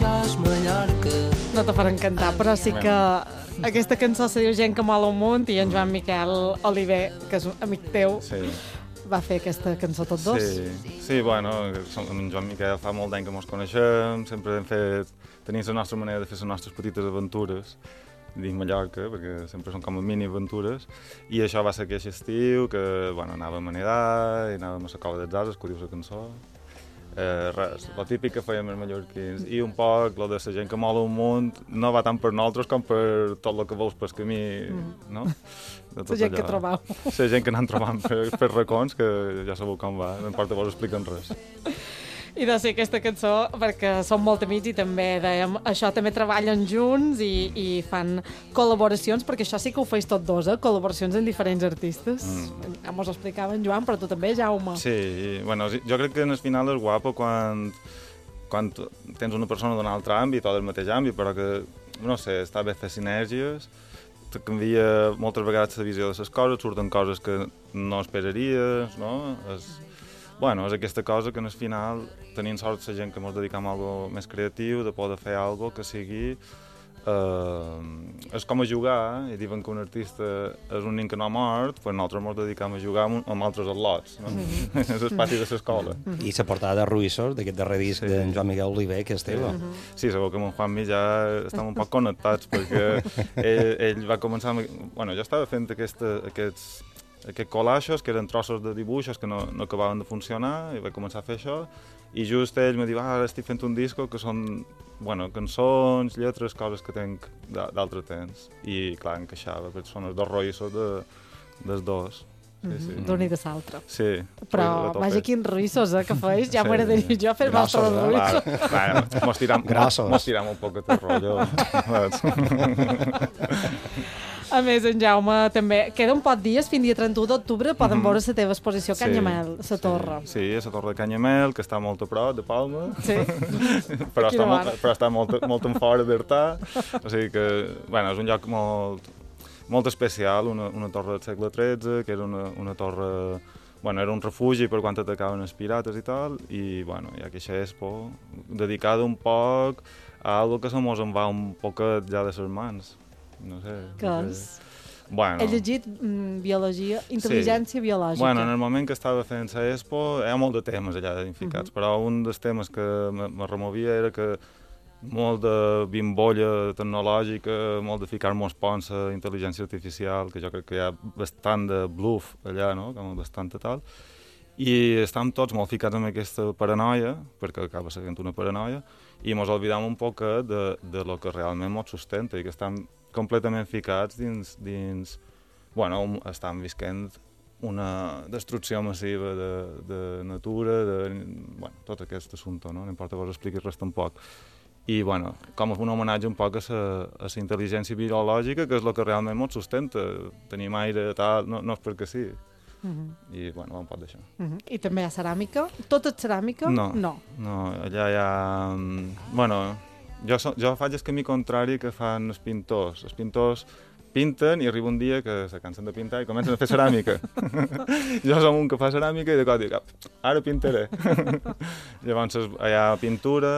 estàs, Mallorca. No te faran cantar, però sí que aquesta cançó se diu Gent que mola un munt i en Joan Miquel Oliver, que és un amic teu, va fer aquesta cançó tots dos. Sí, bueno, amb en Joan Miquel fa molt d'any que ens coneixem, sempre tenim la nostra manera de fer les nostres petites aventures dins Mallorca, perquè sempre són com a mini-aventures, i això va ser aquest estiu, que bueno, anàvem a nedar, i anàvem a la cova dels Ases, que ho dius la cançó. Res, el típic que fèiem els mallorquins, i un poc lo de la gent que mola un munt no va tant per nosaltres com per tot el que veus pel camí, no? La gent que trobau. La gent que anem trobant per racons, que ja sabeu com va, no importa vos expliquen res. I de ser aquesta cançó, perquè som molt amics i també dèiem, això també treballen junts i fan col·laboracions, perquè això sí que ho feis tots dos, col·laboracions amb diferents artistes. Ja mos ho explicava en Joan, però tu també, Jaume. Sí, bueno, jo crec que en el final és guapo quan tens una persona d'un altre àmbit o del mateix àmbit, però que, no sé, està bé fer sinergies, te canvia moltes vegades la visió de les coses, surten coses que no esperaries, no? Bueno, és aquesta cosa que en el final tenim sort la gent que ens dedicam a algo més creatiu, de poder fer algo que sigui... és com a jugar, i diuen que un artista és un nen que no ha mort, doncs nosaltres ens dedicam a jugar amb altres atlots, no? És el pati de l'escola. I la portada de Ruïssos, d'aquest darrer disc d'en Joan Miquel Oliver, que és teva. Sí, sabeu que amb en Juanmi ja estem un poc connectats, perquè ell va començar... Bueno, jo estava fent aquests collages, que eren trossos de dibuixos que no acabaven de funcionar, i vaig començar a fer això, i just ell me diu, ara estic fent un disco que són, bueno, cançons, lletres, coses que tenc d'altre temps, i clar, encaixava, perquè són els dos roïssos dels dos. Sí. D'un i de l'altre. Sí. Però vaja, quins roïssos que feis, ja m'agradaria jo fer els vostres roïssos. Mos tiram un poc de rotllo. A més, en Jaume, també queden pocs dies, fins dia 31 d'octubre, poden veure la teva exposició a Canyamel, la torre. Sí, a la torre de Canyamel, que està molt a prop de Palma, sí. però està molt en fora d'Artà, o sigui que, bueno, és un lloc molt especial, una torre del segle XIII, que era una torre... Bueno, era un refugi per quan atacaven els pirates i tal, i bueno, hi ha aquesta expo dedicada un poc a algo que se mos en va un poquet ja de les mans. No sé. Què és? Bueno, he llegit biologia, intel·ligència biològica. Bueno, en el moment que estava fent la expo hi ha molt de temes allà identificats, però un dels temes que me removia era que molt de bimbolla tecnològica, molt de ficar-nos ponts a intel·ligència artificial, que jo crec que hi ha bastant de bluff allà, no? Com bastant tal. I estem tots molt ficats en aquesta paranoia, perquè acaba sent una paranoia, i ens oblidam un poc de lo que realment ens sustenta, i que estem completament ficats dins... Bueno, estem visquent una destrucció massiva de natura, bueno, tot aquest assumpte, no? No importa que us expliqui res tampoc. I, bueno, com un homenatge un poc a la intel·ligència biològica, que és el que realment ens sustenta. Tenim aire, tal, no és perquè sí. I, bueno, un poc d'això. I també hi ha ceràmica? Tot és ceràmica? No, allà hi ha... Bueno, jo faig el camí contrari que fan els pintors. Els pintors pinten i arriba un dia que se cansen de pintar i comencen a fer ceràmica. Jo som un que fa ceràmica i de cop dic, ara pintaré. Llavors hi ha pintura,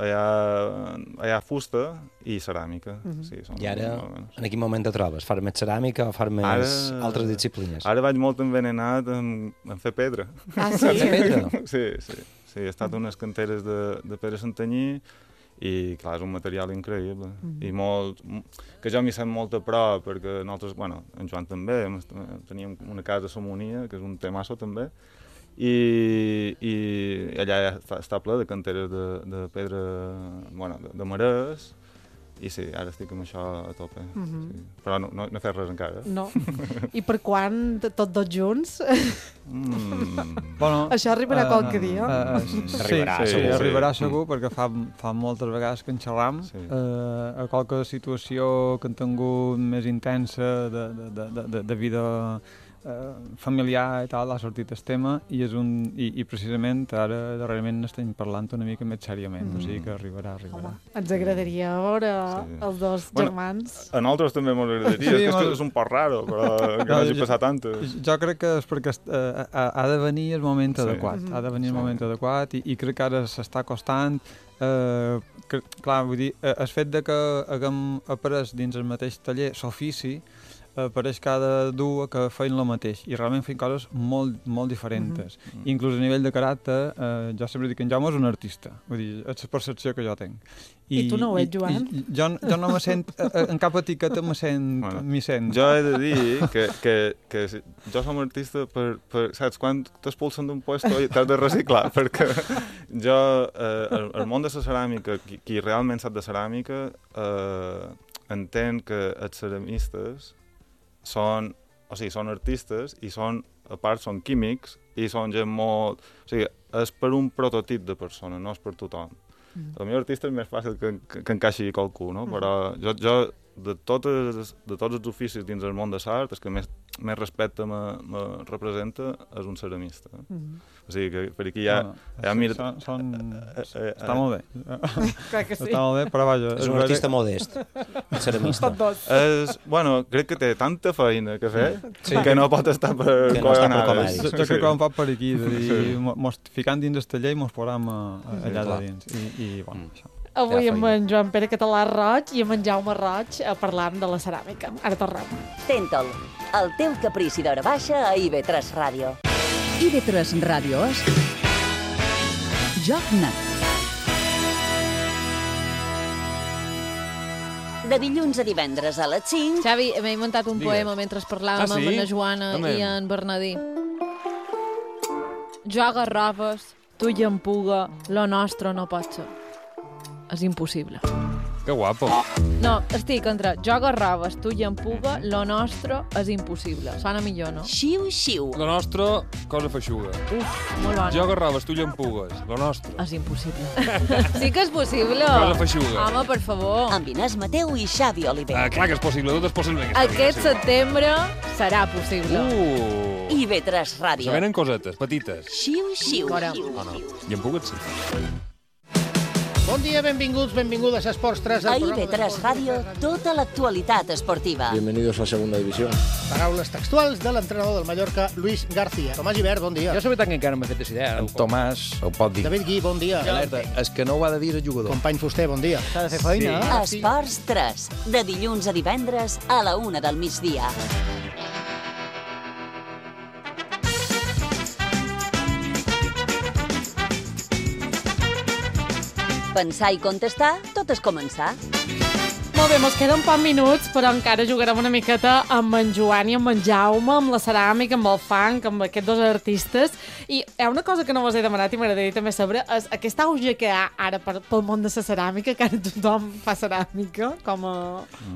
hi ha fusta i ceràmica. Sí, i ara, en quin moment te trobes? Far més ceràmica o far més altres disciplines? Ara vaig molt envenenat en fer pedra. Ah, sí? En fer pedra? Sí. He estat a unes canteres de pedra Santanyí, i clar, és un material increïble i molt, que jo m'hi sent molt a prop, perquè nosaltres, bueno, en Joan també teníem una casa a Somonia, que és un temasso també, i allà està ple de canteres de pedra, bueno, de marès, i sí, ara estic amb això a tope. Sí. Però no he fet res encara. No. I per quan, tots dos junts? Bueno, això arribarà qualque dia? Arribarà segur, perquè fa moltes vegades que en xerram. A qualque situació que han tingut més intensa de vida familiar i tal, ha sortit el tema i precisament ara darrerament n'estem parlant una mica més seriament, o sigui que arribarà. Home, ens agradaria veure els dos germans. A nosaltres també ens agradaria, és un poc raro, però que no hagi passat antes. Jo crec que és perquè ha de venir el moment adequat, ha de venir el moment adequat i crec que ara s'està costant. Clar, vull dir, el fet de que haguem après dins el mateix taller l'ofici pareix que ha de dur que feien el mateix i realment feien coses molt, molt diferents. Inclús a nivell de caràcter, jo sempre dic que en Jaume és un artista, vull dir, és la percepció que jo tinc. I tu no ho ets, Joan? Jo no me sent, en cap etiqueta m'hi sent. Jo he de dir que jo som artista saps, quan t'expulsen d'un puesto t'has de reciclar, perquè jo, el món de la ceràmica, qui realment sap de ceràmica, entén que els ceramistes són artistes i a part són químics i són gent molt... O sigui, és per un prototip de persona, no és per tothom. El meu artista és més fàcil que encaixi qualcú, no? Però jo de tots els oficis dins el món de l'art, el que més respecte me representa és un ceramista. O sigui que per aquí ja mira... Està molt bé. Clar que sí. Està molt bé, però vaja... És un artista modest, el ceramista. Bueno, crec que té tanta feina que fer que no pot estar per coronades. Jo crec que ho fa per aquí, mos ficant dins el taller i mos posam allà de dins. I bueno, això. Avui amb en Joan Pere Català Roig i amb en Jaume Roig parlant de la ceràmica. Ara tornem. Tentol, el teu caprici d'hora baixa a IB3 Ràdio. IB3 Ràdio és Joc Net. De dilluns a divendres a les 5... Xavi, m'he inventat un poema mentre parlàvem amb la Joana i en Bernadí. Jo Garrofes, tu i en Puga, lo nostre no pot ser. És impossible. Que guapo. No, estic entre jo Garrofes, tu i en Puga, lo nostre és impossible. Sona millor, no? Xiu, xiu. Lo nostre, cosa feixuga. Uf, molt bona. Jo Garrofes, tu llampugues. Lo nostre. És impossible. Sí que és possible. Cosa feixuga. Home, per favor. Amb Inés Mateu i Xavi Oliver. Clar que és possible, tot és possible. Aquest setembre serà possible. IB3 Ràdio. Se venen cosetes, petites. Xiu, xiu. Llampugues, sí. Bon dia, benvinguts, benvingudes a Esports 3. A IB3 Ràdio, tota l'actualitat esportiva. Bienvenidos a Segunda División. Paraules textuals de l'entrenador del Mallorca, Luis García. Tomàs Gibert, bon dia. Jo la veritat que encara m'he fet decidir. En Tomàs ho pot dir. David Gui, bon dia. Alerta, és que no ho ha de dir el jugador. Company Fuster, bon dia. S'ha de fer feina. Esports 3, de dilluns a divendres a la 1 del migdia. Pensar i contestar, tot és començar. Molt bé, mos queden pocs minuts, però encara jugarem una miqueta amb en Joan i amb en Jaume, amb la ceràmica, amb el funk, amb aquests dos artistes. I hi ha una cosa que no vos he demanat i m'agradaria també saber, és aquesta auge que hi ha ara pel món de la ceràmica, que ara tothom fa ceràmica, com a...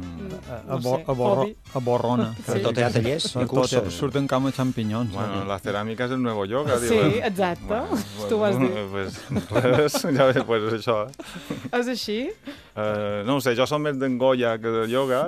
A borrona. Tot hi ha tallers i cursos. Surten com a xampinyons. Bueno, la ceràmica és el nuevo yoga. Sí, exacte. Tu vas dir. Pues és això. És així? No ho sé, jo som més d'en Goya que de yoga,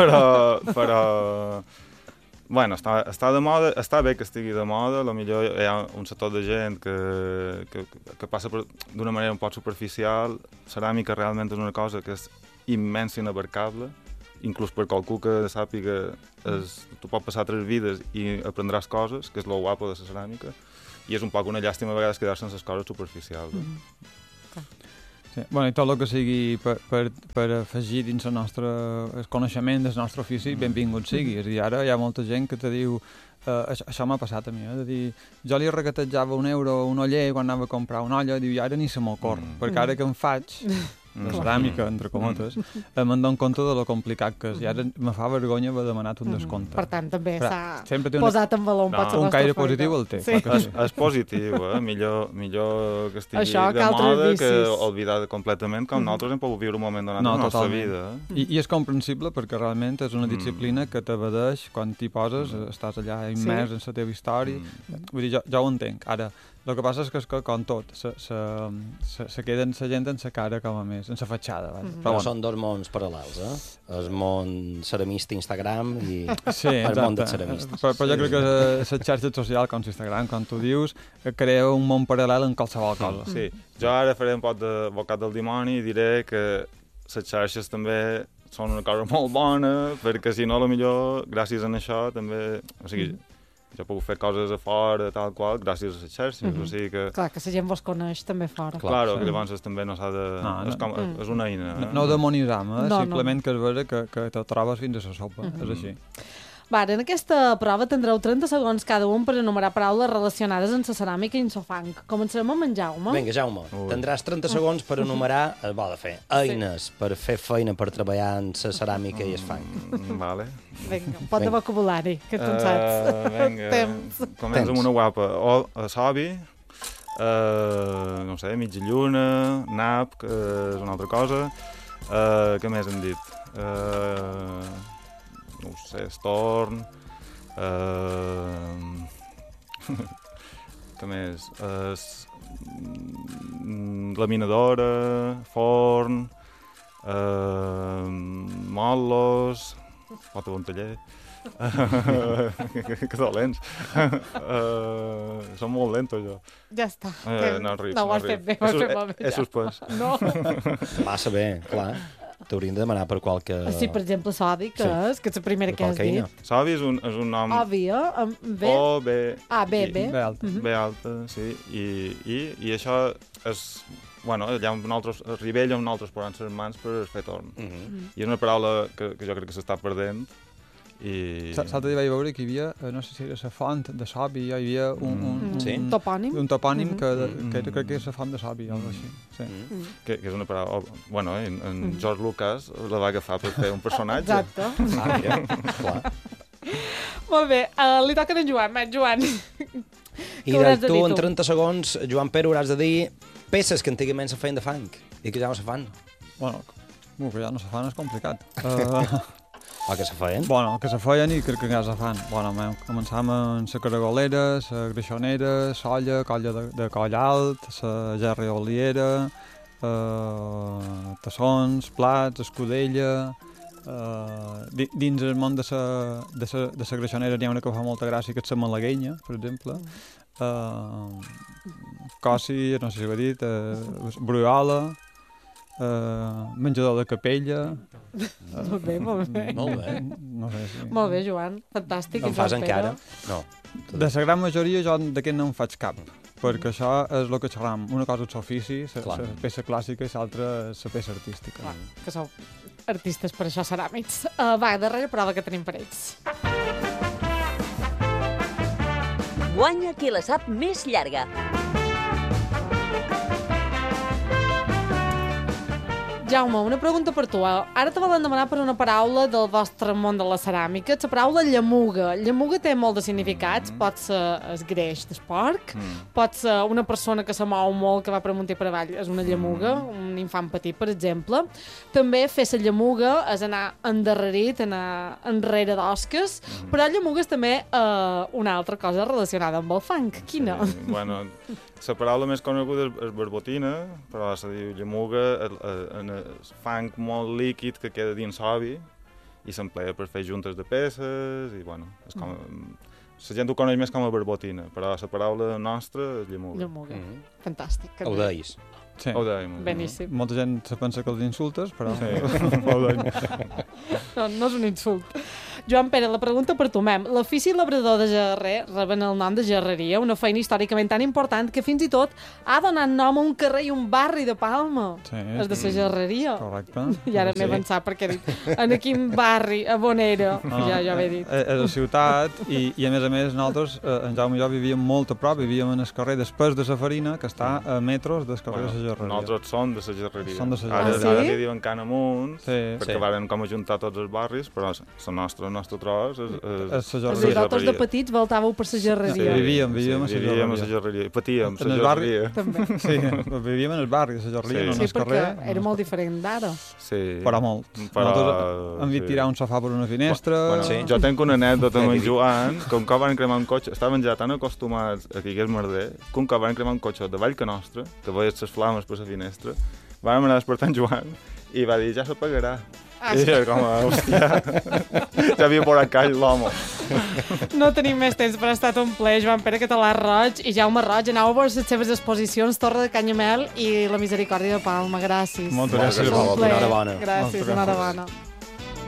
però bueno, està de moda, està bé que estigui de moda, potser hi ha un sector de gent que passa d'una manera un poc superficial. Ceràmica realment és una cosa que és immens i inabarcable, inclús per qualcú que sàpiga tu pots passar 3 vides i aprendràs coses, que és lo guapo de la ceràmica, i és un poc una llàstima a vegades quedar-se en les coses superficials. Sí. Bueno, i tot el que sigui per afegir dins el coneixement del nostre ofici, benvingut sigui. És a dir, ara hi ha molta gent que te diu això m'ha passat a mi, de dir, jo li regatejava €1 un oller quan anava a comprar una olla, diu, i ara ni se m'ocorre, perquè ara que em faig de ceràmica, entre cometes, me'n dono compte de lo complicat que és, i ara me fa vergonya haver demanat un descompte. Per tant, també s'ha posat en valor un pot un caire positiu el té. És positiu, millor que estigui de moda que oblidar completament, com nosaltres hem pogut viure un moment donat en la nostra vida. I és comprensible perquè realment és una disciplina que t'abadeix quan t'hi poses, estàs allà immers en la teva història. Vull dir, jo ho entenc. Ara, El que passa és que, com tot, se queden la gent en la cara com a més, en la fatxada. Però són dos mons paral·lels, el món ceramista Instagram i el món dels ceramistes. Però jo crec que les xarxes socials, com Instagram, com tu dius, crea un món paral·lel en qualsevol cosa. Sí, jo ara faré un poc d'advocat del dimoni i diré que les xarxes també són una cosa molt bona, perquè si no, potser gràcies a això també... O sigui, jo puc fer coses a fora, tal qual, gràcies a les xarxes, o sigui que... Clar, que la gent vos coneix també fora. Claro, que llavors també no s'ha de... És una eina. No ho demonitzam, simplement que és vera que te trobes fins a la sopa, és així. Va, en aquesta prova tindreu 30 segons cada un per enumerar paraules relacionades amb la ceràmica i amb el fang. Començarem amb en Jaume. Vinga, Jaume, tindràs 30 segons per enumerar el bo de fer. Eines per fer feina per treballar en la ceràmica i el fang. Vale. Vinga, pot de vocabulari, que tu en saps. Vinga, comença amb una guapa. Sobi, no sé, mitja lluna, nap, que és una altra cosa. Què més hem dit? No ho sé, estorn... Què més? Laminadora, forn... Molos... Pot un taller... Que dolents. Som molt lentos, jo. Ja està. No rius, no ho has fet bé, ho has fet molt bé. He suspès. No. Massa bé, clar. T'hauríem de demanar per qualque... Sí, per exemple, Sodi, que és la primera que has dit. Sodi és un nom... Òbvia, amb B. O, B... B. B alta. B alta, sí. I això és... Bueno, allà nosaltres, a Ribella, nosaltres posem les mans per fer torn. I és una paraula que jo crec que s'està perdent. L'altre dia vaig veure que hi havia, no sé si era la font de Sobi, hi havia un topònim. Un topònim que crec que és la font de Sobi, o alguna cosa així. Que és una paraula... Bueno, en George Lucas la va agafar per fer un personatge. Exacte. Clar. Molt bé, li toca a en Joan. Joan, I tu, en 30 segons, Joan Pere, hauràs de dir peces que antigament se feien de fang i que ja no se fan. Bueno, que ja no se fan és complicat. O que se feien? Bueno, que se feien i crec que ja se fan. Bueno, començàvem amb la caragolera, la greixonera, solla, colla de coll alt, la gerrioliera, tassons, plats, escudella... Dins el món de la greixonera n'hi ha una que fa molta gràcia, que és la malaguenya, per exemple. Cossi, no sé si ho he dit, briola, menjador de capella... Molt bé, molt bé. No sé si... Molt bé, Joan, fantàstic. No en fas encara? No. De la gran majoria jo d'aquest no en faig cap, perquè això és el que xerram. Una cosa és l'ofici, la peça clàssica, i l'altra és la peça artística. Que sou artistes per això ceràmics. Va, darrera prova que tenim per ells. Guanya qui la sap més llarga. Jaume, una pregunta per tu. Ara te volen demanar per una paraula del vostre món de la ceràmica. La paraula llamuga. Llamuga té molt de significats. Pot ser el greix del porc, pot ser una persona que se mou molt, que va per amunt i per avall, és una llamuga, un infant petit, per exemple. També fer la llamuga és anar endarrerit, anar enrere d'osques, però llamuga és també una altra cosa relacionada amb el fang. Quina? Bueno, la paraula més coneguda és barbotina, però se diu llamuga en el fang molt líquid que queda dins l'obi i s'emplea per fer juntes de peces i, bueno, és com... La gent ho coneix més com a barbotina, però la paraula nostra és llamuga. Llamuga. Fantàstic. Ho deis. Sí. Ho deim. Beníssim. Molta gent se pensa que els insultes, però no és un insult. Joan Pere, la pregunta per tu, mem. L'ofici labrador de gerrer reben el nom de gerreria, una feina històricament tan important que fins i tot ha donat nom a un carrer i un barri de Palma. Sí, és de la gerreria. Correcte. I ara m'he pensat perquè he dit en quin barri, a Bonera, ja ho he dit. És a ciutat i a més, nosaltres, en Jaume i jo vivíem molt a prop, vivíem en el carrer després de la Farina, que està a metros del carrer de la gerreria. Nosaltres som de la gerreria. Som de la gerreria. Ara li diuen Can Amunt, perquè varen com ajuntar tots els barris, però la nostra no nostre tros és la Vosaltres de petits voltàveu per la gerreria. Vivíem a la gerreria. Patíem la gerreria. Sí, vivíem en el barri de la gerreria, no en el carrer. Sí, perquè era molt diferent d'ara. Sí. Però molt. Nosaltres hem vist tirar un sofà per una finestra... Jo tenc una anècdota amb en Joan, que un cop van cremar un cotxe, estaven ja tan acostumats a que hi hagués merder, que un cop van cremar un cotxe de Vall que nostre, que veies les flames per la finestra, vam anar despertant Joan i va dir, ja s'apagarà. I era com, hòstia, ja havia posat call l'home. No tenim més temps, però ha estat un ple. Joan Pere Català Roig i Jaume Roig. Anau a veure les seves exposicions, Torre de Canyamel i la Misericòrdia de Palma. Gràcies. Moltes gràcies. Gràcies, enhorabona.